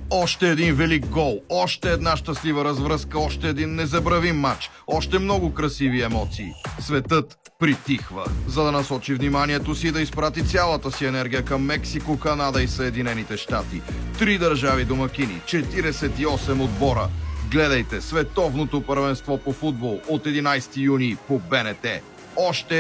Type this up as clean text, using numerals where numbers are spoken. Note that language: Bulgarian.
Още един велик гол, още една щастлива развръзка, още един незабравим матч, още много красиви емоции. Светът притихва, за да насочи вниманието си да изпрати цялата си енергия към Мексико, Канада и Съединените щати. 3 държави домакини, 48 отбора. Гледайте световното първенство по футбол от 11 юни по БНТ. Още